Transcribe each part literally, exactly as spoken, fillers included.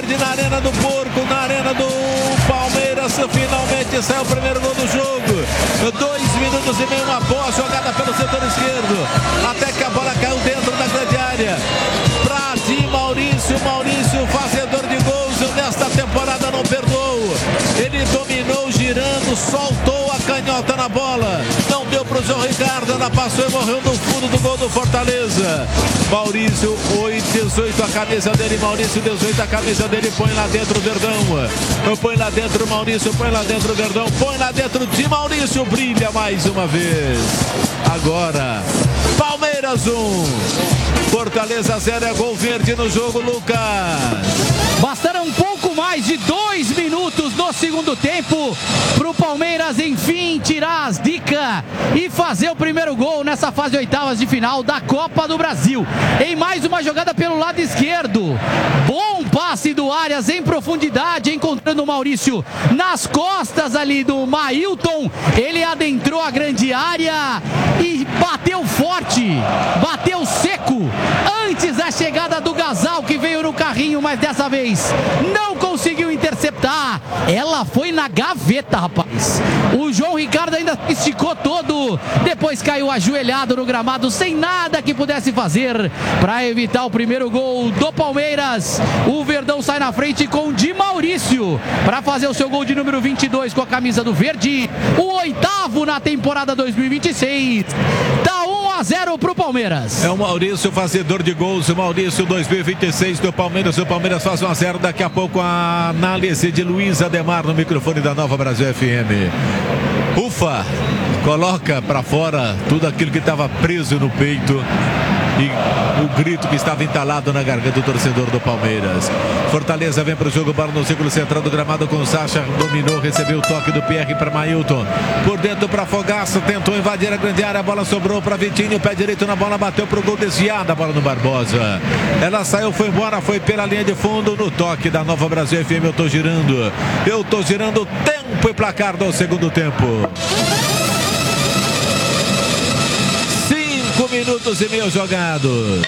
Verde, na Arena do Porco, na Arena do Palmeiras. Finalmente sai o primeiro gol do jogo. Dois minutos e meio, uma boa jogada pelo setor esquerdo. Até que a bola caiu dentro da grande área. Pra Di Maurício, Maurício, fazedor de gols nesta temporada, não perdoou. Ele dominou girando, soltou a canhota na bola. Não deu pro João Ricardo, ela passou e morreu no fundo do gol do Fortaleza. Maurício, oito, dezoito a camisa dele, Maurício, dezoito a camisa dele, põe lá dentro o Verdão. Põe lá dentro Maurício, põe lá dentro o Verdão, põe lá dentro de Maurício, brilha mais uma vez. Agora, Palmeiras um, Fortaleza zero, é gol verde no jogo, Lucas. Bastaram um pouco mais de dois minutos no segundo tempo para o Palmeiras, enfim, tirar as dicas e fazer o primeiro gol nessa fase de oitavas de final da Copa do Brasil. Em mais uma jogada pelo lado esquerdo. Bom passe do Arias em profundidade, encontrando o Maurício nas costas ali do Mailton. Ele adentrou a grande área e bateu forte, bateu seco, antes da chegada do Gasal, que veio no carrinho, mas dessa vez não conseguiu interceptar. Ela foi na gaveta, rapaz. O João Ricardo ainda esticou todo, depois caiu ajoelhado no gramado, sem nada que pudesse fazer para evitar o primeiro gol do Palmeiras. O Verdão sai na frente com Di Maurício para fazer o seu gol de número vinte e dois com a camisa do Verde, o oitavo na temporada dois mil e vinte e seis. Tá um a zero pro Palmeiras. É o Maurício, fazedor de gols. O Maurício, dois mil e vinte e seis do Palmeiras. O Palmeiras faz um a zero. Daqui a pouco a análise de Luiz Ademar no microfone da Nova Brasil F M. Ufa, coloca pra fora tudo aquilo que estava preso no peito e o grito que estava entalado na garganta do torcedor do Palmeiras. Fortaleza vem para o jogo, bola no círculo central do gramado com o Sacha, dominou, recebeu o toque do Pierre para Mailton, por dentro para Fogaça, tentou invadir a grande área, a bola sobrou para Vitinho, pé direito na bola, bateu para o gol, desviada a bola no Barbosa. Ela saiu, foi embora, foi pela linha de fundo, no toque da Nova Brasil F M. Eu tô girando, eu tô girando, tempo e placar do segundo tempo. Cinco minutos e meio jogados.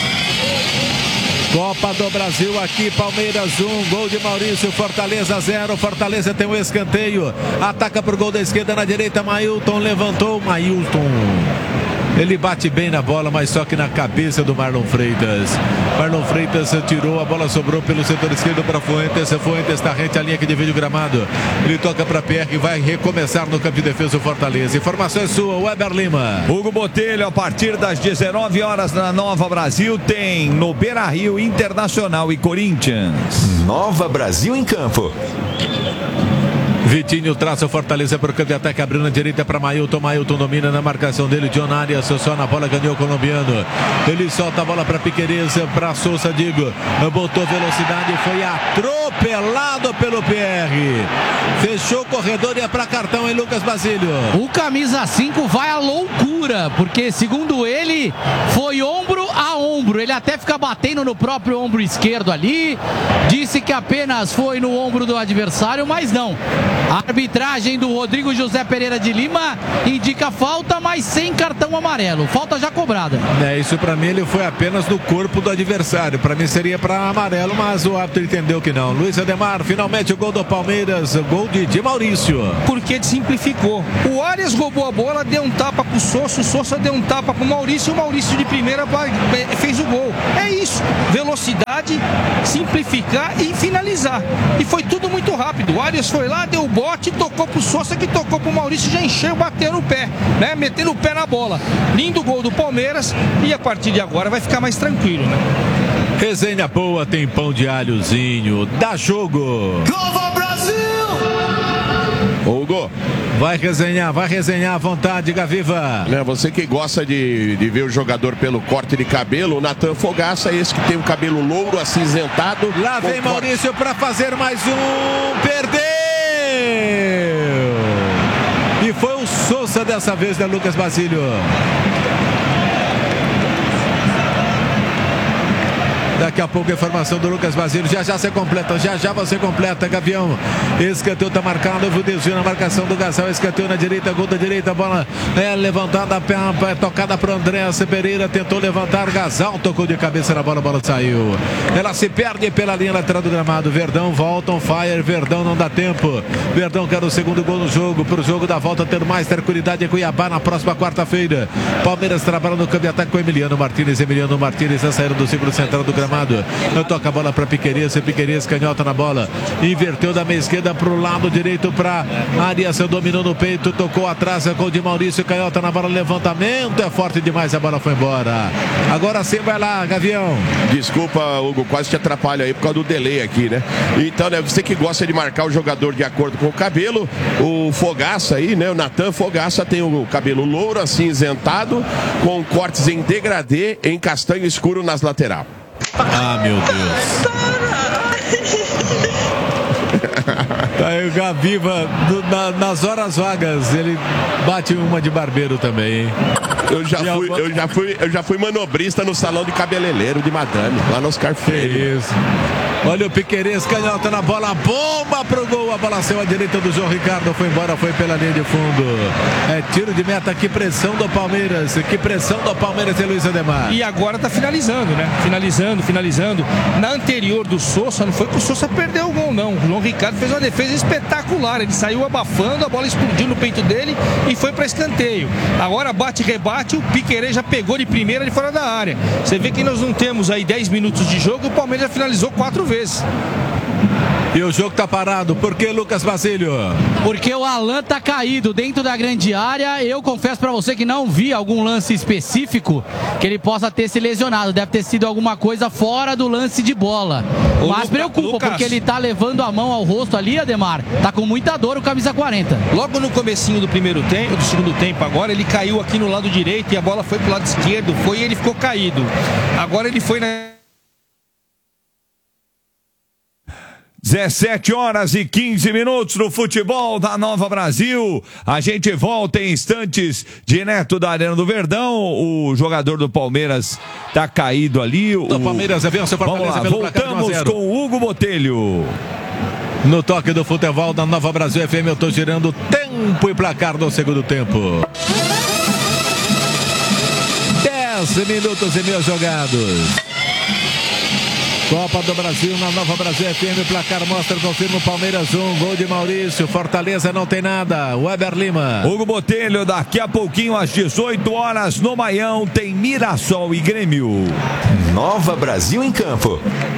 Copa do Brasil aqui, Palmeiras um, gol de Maurício, Fortaleza zero, Fortaleza tem um escanteio, ataca pro gol da esquerda, na direita Mailton, levantou, Mailton, ele bate bem na bola, mas só que na cabeça do Marlon Freitas. Marlon Freitas tirou, a bola sobrou pelo setor esquerdo para Fuentes, Fuentes está rente à linha que divide o gramado, ele toca para Pierre e vai recomeçar no campo de defesa o Fortaleza. Informação é sua, Weber Lima. Hugo Botelho, a partir das dezenove horas na Nova Brasil, tem no Beira-Rio Internacional e Corinthians. Nova Brasil em campo. Vitinho traça o Fortaleza para o campo de ataque, abriu na direita para Mailton, Mailton domina na marcação dele, John Arias só na bola, ganhou o colombiano, ele solta a bola para Piquerez, para Souza, digo, botou velocidade, foi atropelado pelo P R, fechou o corredor e é para cartão em Lucas Basílio. O camisa cinco vai à loucura, porque segundo ele, foi ombro a ombro, ele até fica batendo no próprio ombro esquerdo ali, disse que apenas foi no ombro do adversário, mas não. A arbitragem do Rodrigo José Pereira de Lima indica falta, mas sem cartão amarelo. Falta já cobrada. É, isso pra mim ele foi apenas no corpo do adversário. Pra mim seria pra amarelo, mas o árbitro entendeu que não. Luiz Ademar, finalmente o gol do Palmeiras, gol de, de Maurício. Porque simplificou. O Arias roubou a bola, deu um tapa pro Sousa, o Sousa deu um tapa pro Maurício, o Maurício de primeira fez o gol. É isso. Velocidade, simplificar e finalizar. E foi tudo muito rápido. O Arias foi lá, deu o bote, tocou pro Sousa, que tocou pro Maurício, já encheu, bateu no pé, né? Metendo o pé na bola. Lindo gol do Palmeiras e a partir de agora vai ficar mais tranquilo, né? Resenha boa, tem pão de alhozinho, dá jogo. Nova Brasil! Hugo, vai resenhar, vai resenhar à vontade, Gaviva. É, você que gosta de, de ver o jogador pelo corte de cabelo, o Natan Fogaça, esse que tem o cabelo louro, acinzentado. Lá vem Maurício para fazer mais um, perdeu! E foi o Sousa dessa vez, né, Lucas Basílio? Daqui a pouco a informação do Lucas Basílio. Já já você completa, já já você completa, Gavião. Escanteio tá marcado, o desvio na marcação do Gazal. Escanteio na direita, gol da direita, bola é levantada, é tocada para o André Pereira. Tentou levantar, Gazal tocou de cabeça na bola, a bola saiu. Ela se perde pela linha lateral do gramado. Verdão volta on fire, Verdão não dá tempo. Verdão quer o segundo gol no jogo, para o jogo da volta ter mais tranquilidade em Cuiabá na próxima quarta-feira. Palmeiras trabalha no campo de ataque com Emiliano Martínez. Emiliano Martínez está saindo do círculo central do gramado. Toca a bola para Piquerez, Piquerez canhota na bola. Inverteu da meia esquerda para o lado direito para Arias, dominou no peito, tocou atrás com o de Maurício, canhota na bola, levantamento, é forte demais, a bola foi embora. Agora sim vai lá, Gavião. Desculpa, Hugo, quase te atrapalho aí por causa do delay aqui, né? Então, né, você que gosta de marcar o jogador de acordo com o cabelo, o Fogaça aí, né? O Natan Fogaça tem o cabelo louro, acinzentado, com cortes em degradê, em castanho escuro nas laterais. Ah, meu Deus. Tá aí o Gaviva do, na, nas horas vagas, ele bate uma de barbeiro também, hein? Eu já, fui, eu, já fui, eu já fui manobrista no salão de cabeleireiro de madame, lá no Oscar Freire. Isso. Olha o Piquerez, canhota na bola, bomba pro gol, a bola saiu à direita do João Ricardo, foi embora, foi pela linha de fundo. É tiro de meta, que pressão do Palmeiras, que pressão do Palmeiras e Luiz Ademar. E agora tá finalizando, né? Finalizando, finalizando. Na anterior do Sousa, não foi que o Sousa perdeu o gol, não. O João Ricardo fez uma defesa espetacular, ele saiu abafando, a bola explodiu no peito dele e foi para escanteio. Agora bate, rebate, o Piquerez já pegou de primeira de fora da área. Você vê que nós não temos aí dez minutos de jogo, o Palmeiras já finalizou quatro vezes. E o jogo tá parado, por que, Lucas Basílio? Porque o Alan tá caído dentro da grande área. Eu confesso pra você que não vi algum lance específico que ele possa ter se lesionado. Deve ter sido alguma coisa fora do lance de bola. Ô, Mas Luca, preocupa, Lucas, porque ele tá levando a mão ao rosto ali, Ademar. Tá com muita dor o camisa quarenta. Logo no comecinho do primeiro tempo, do segundo tempo agora, ele caiu aqui no lado direito e a bola foi pro lado esquerdo. Foi e ele ficou caído. Agora ele foi na... dezessete horas e quinze minutos no futebol da Nova Brasil. A gente volta em instantes direto da Arena do Verdão. O jogador do Palmeiras tá caído ali. O Palmeiras vence o Fortaleza pelo placar de um a zero. Voltamos com o Hugo Botelho. No toque do futebol da Nova Brasil F M, eu tô girando tempo e placar do segundo tempo. dez minutos e meio jogados. Copa do Brasil na Nova Brasil F M, placar mostra, confirma o Palmeiras um, gol de Maurício, Fortaleza não tem nada, Weber Lima. Hugo Botelho, daqui a pouquinho às dezoito horas no Maião tem Mirassol e Grêmio. Nova Brasil em campo.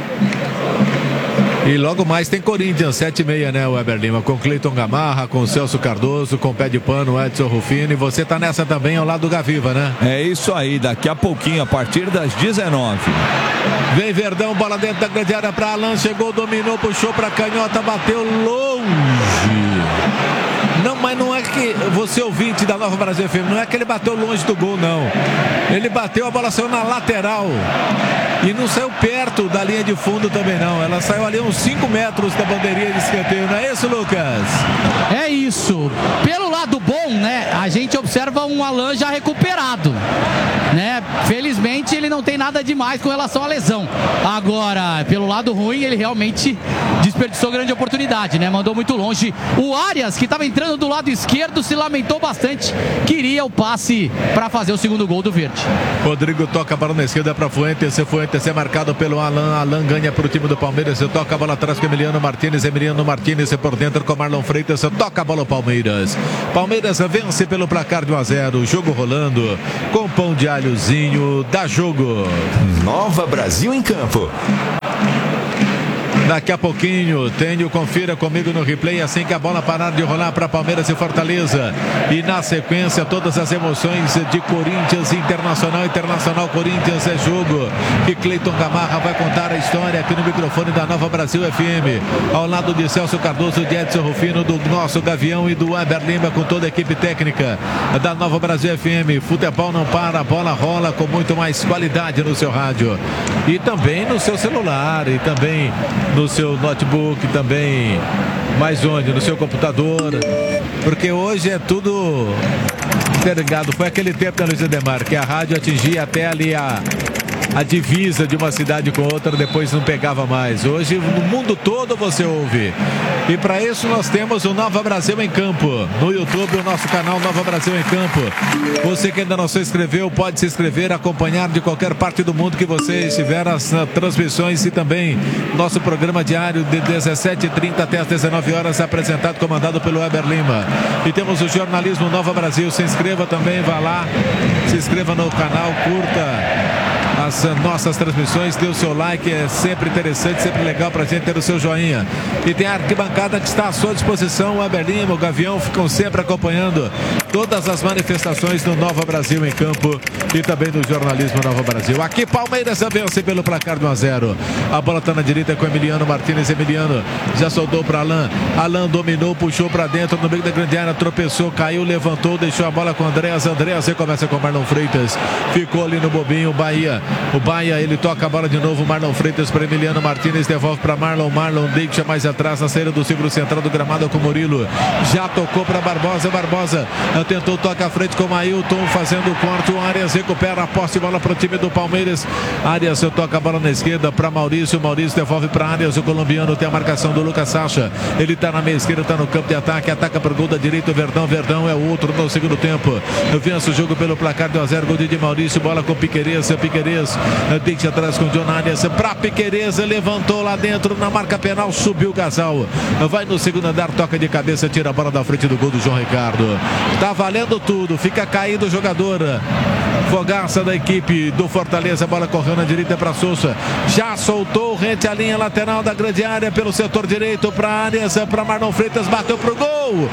E logo mais tem Corinthians, sete e meia, né, Weber Lima? Com Cleiton Gamarra, com Celso Cardoso, com Pé de Pano, Edson Rufino. E você tá nessa também ao lado do Gaviva, né? É isso aí, daqui a pouquinho, a partir das dezenove. Vem Verdão, bola dentro da grande área pra Alan, chegou, dominou, puxou pra canhota, bateu longe. Não, mas não é que você ouvinte da Nova Brasil F M, não é que ele bateu longe do gol, não. Ele bateu, a bola saiu na lateral. E não saiu perto da linha de fundo também, não. Ela saiu ali uns cinco metros da bandeirinha de escanteio, não é isso, Lucas? É isso. Pelo lado bom, né, a gente observa um Alan já recuperado, né? Felizmente ele não tem nada demais com relação à lesão. Agora, pelo lado ruim, ele realmente desperdiçou grande oportunidade, né? Mandou muito longe. O Arias, que estava entrando do lado esquerdo, se lamentou bastante. Queria o passe para fazer o segundo gol do Verde. Rodrigo toca a bola na esquerda para Fuentes. Fuentes é marcado pelo Alan. Alan ganha para o time do Palmeiras. Toca a bola atrás com Emiliano Martínez. Emiliano Martínez por dentro com Marlon Freitas. Toca a bola o Palmeiras. Palmeiras vence pelo placar de um a zero. Jogo rolando com pão de alhozinho. Dá jogo. Nova Brasil em campo. Daqui a pouquinho, tenho, confira comigo no replay, assim que a bola parar de rolar para Palmeiras e Fortaleza. E na sequência, todas as emoções de Corinthians, Internacional, Internacional, Corinthians, é jogo. E Cleiton Gamarra vai contar a história aqui no microfone da Nova Brasil F M. Ao lado de Celso Cardoso, de Edson Rufino, do nosso Gavião e do Weber Lima, com toda a equipe técnica da Nova Brasil F M. Futebol não para, a bola rola com muito mais qualidade no seu rádio. E também no seu celular, e também no seu notebook também, mais onde? No seu computador, porque hoje é tudo interligado. Foi aquele tempo, da Luiz Ademar, que a rádio atingia até ali a a divisa de uma cidade com outra, depois não pegava mais. Hoje, no mundo todo você ouve. E para isso nós temos o Nova Brasil em Campo. No YouTube, o nosso canal Nova Brasil em Campo. Você que ainda não se inscreveu, pode se inscrever, acompanhar de qualquer parte do mundo que você estiver as uh, transmissões e também nosso programa diário de dezessete e trinta até as dezenove horas, apresentado, comandado pelo Weber Lima. E temos o jornalismo Nova Brasil. Se inscreva também, vá lá, se inscreva no canal, curta as nossas transmissões, dê o seu like, é sempre interessante, sempre legal pra gente ter o seu joinha. E tem a arquibancada que está à sua disposição, o Weber Lima, o Gavião ficam sempre acompanhando todas as manifestações do Nova Brasil em Campo e também do jornalismo Nova Brasil. Aqui Palmeiras vence pelo placar de um a zero. A bola tá na direita com Emiliano Martínez. Emiliano já soltou para Alain. Alain dominou, puxou para dentro no meio da grande área, tropeçou, caiu, levantou, deixou a bola com Andréas. Andréas recomeça com Marlon Freitas. Ficou ali no bobinho, Bahia. O Bahia, ele toca a bola de novo, Marlon Freitas para Emiliano Martínez, devolve para Marlon. Marlon deixa mais atrás na saída do círculo central do gramado com Murilo. Já tocou para Barbosa. Barbosa tentou, toca à frente com o Ailton, fazendo o corte. O Arias recupera a posse de bola para o time do Palmeiras. Arias toca a bola na esquerda para Maurício. Maurício devolve para Arias. O colombiano tem a marcação do Lucas Sacha. Ele está na meia esquerda, está no campo de ataque. Ataca para o gol da direita. O Verdão. Verdão é o outro no segundo tempo. Vence o jogo pelo placar de um a zero. Gol de Maurício. Bola com Piquerez. Piquerez deixa atrás com o John Arias para Piquerez. Levantou lá dentro na marca penal. Subiu o Gasal. Vai no segundo andar. Toca de cabeça. Tira a bola da frente do gol do João Ricardo. Tá valendo tudo. Fica caído o jogador. Fogaça da equipe do Fortaleza. Bola correu na direita para Sousa. Já soltou rente à linha lateral da grande área pelo setor direito para Arias, para Marlon Freitas. Bateu pro gol.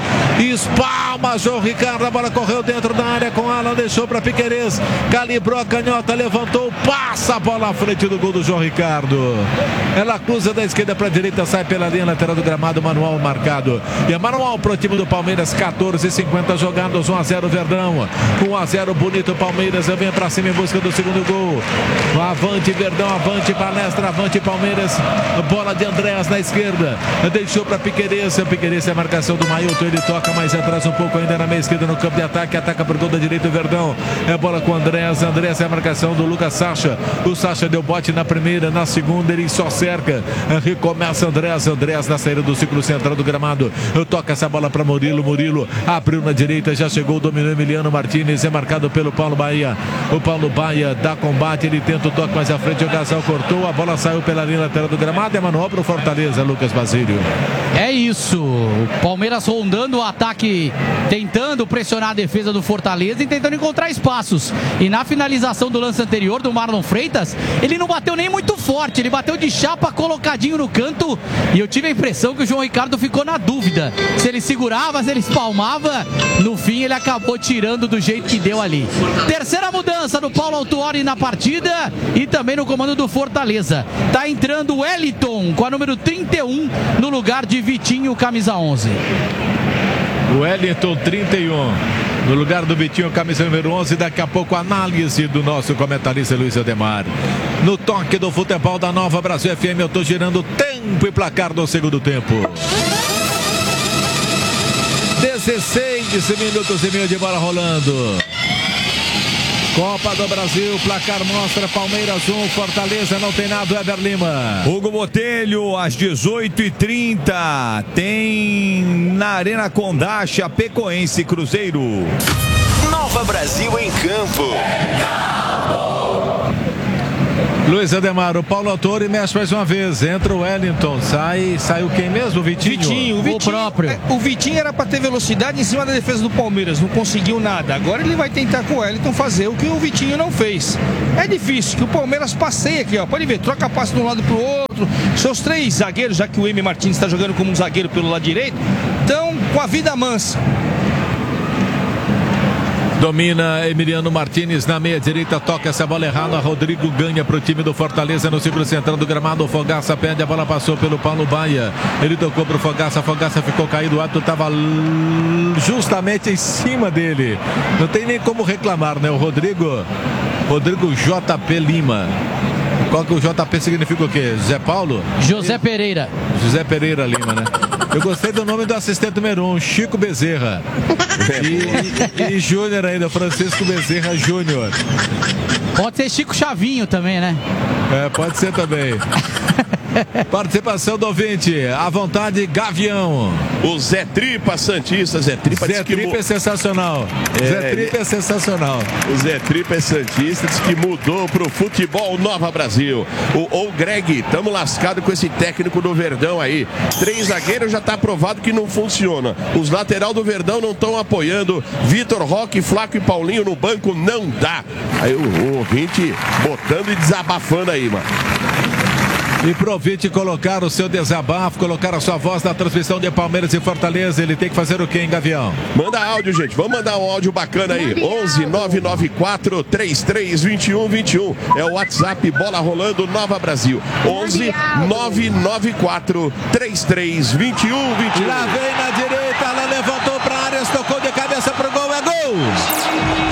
Espalma João Ricardo. A bola correu dentro da área com Alan. Deixou para Piquerez. Calibrou a canhota. Levantou. Passa a bola à frente do gol do João Ricardo. Ela cruza da esquerda para a direita. Sai pela linha lateral do gramado. Manual marcado. E é manual pro time do Palmeiras. quatorze e cinquenta jogados. um a zero Verdão. um a zero bonito Palmeiras. Vem para cima em busca do segundo gol. Avante Verdão, avante Palestra, avante Palmeiras. Bola de Andréas na esquerda. Deixou para Piquerez. Piquerez é a marcação do Mailton. Ele toca mais atrás um pouco ainda na meia esquerda no campo de ataque. Ataca por gol da direita o Verdão. É bola com Andréas. Andréas é a marcação do Lucas Sacha. O Sacha deu bote na primeira, na segunda ele só cerca. Recomeça Andréas. Andréas na saída do círculo central do gramado. Toca essa bola para Murilo. Murilo abriu na direita. Já chegou, dominou Emiliano Martínez. É marcado pelo Paulo Bahia. O Paulo Bahia dá combate, ele tenta o toque mais à frente, o Gasal cortou, a bola saiu pela linha lateral do gramado, é manual para o Fortaleza, Lucas Basílio. É isso, o Palmeiras rondando o ataque, tentando pressionar a defesa do Fortaleza e tentando encontrar espaços. E na finalização do lance anterior do Marlon Freitas, ele não bateu nem muito forte, ele bateu de chapa colocadinho no canto e eu tive a impressão que o João Ricardo ficou na dúvida se ele segurava, se ele espalmava. No fim ele acabou tirando do jeito que deu ali. Terceira mudança do Paulo Autuori na partida e também no comando do Fortaleza. Tá entrando o Wellington com a número trinta e um no lugar de Vitinho, camisa onze. O Wellington, trinta e um. No lugar do Vitinho, camisa número onze. Daqui a pouco, análise do nosso comentarista Luiz Ademar. No toque do futebol da Nova Brasil F M, eu tô girando tempo e placar do segundo tempo. dezesseis minutos e meio de bola rolando. Copa do Brasil, placar mostra Palmeiras um, Fortaleza não tem nada, Weber Lima. Hugo Botelho, às dezoito e trinta, tem na Arena Condá, Chapecoense Cruzeiro. Nova Brasil em Campo. Luiz Ademar, o Paulo Autuori mexe mais uma vez, entra o Wellington, sai, saiu quem mesmo? O Vitinho? Vitinho, o Vitinho, o próprio. É, o Vitinho era para ter velocidade em cima da defesa do Palmeiras, não conseguiu nada. Agora ele vai tentar com o Wellington fazer o que o Vitinho não fez. É difícil, que o Palmeiras passeia aqui, ó. Pode ver, troca passe de um lado pro outro. Seus três zagueiros, já que o M. Martins está jogando como um zagueiro pelo lado direito, estão com a vida mansa. Domina Emiliano Martínez na meia direita, toca essa bola errada, Rodrigo ganha para o time do Fortaleza no círculo central do gramado. O Fogaça perde, a bola passou pelo Paulo Bahia, ele tocou para o Fogaça, Fogaça ficou caído, o árbitro estava justamente em cima dele, não tem nem como reclamar, né? O Rodrigo Rodrigo J P Lima. Qual que o J P significa o quê? José Paulo? José Pereira. José Pereira Lima, né? Eu gostei do nome do assistente número um, Chico Bezerra. E, e, e Júnior ainda, Francisco Bezerra Júnior. Pode ser Chico Chavinho também, né? É, pode ser também. Participação do ouvinte, à vontade, Gavião. O Zé Tripa Santista, Zé Tripa Zé Tripa que... é sensacional. É, Zé Tripa é sensacional. O Zé Tripa é Santista, diz que mudou pro futebol Nova Brasil. O, o Greg, tamo lascado com esse técnico do Verdão aí. Três zagueiros já tá aprovado que não funciona. Os lateral do Verdão não estão apoiando. Vitor Roque, Flaco e Paulinho no banco não dá. Aí o, o ouvinte botando e desabafando aí, mano. E pro ouvinte colocar o seu desabafo, colocar a sua voz na transmissão de Palmeiras e Fortaleza, ele tem que fazer o quê, hein, Gavião? Manda áudio, gente. Vamos mandar um áudio bacana aí. onze nove nove quatro três três dois um dois um. É o WhatsApp Bola Rolando Nova Brasil. onze nove nove quatro três três dois um dois um. Lá vem na direita, ela levantou pra área, tocou de cabeça pro gol, é gol!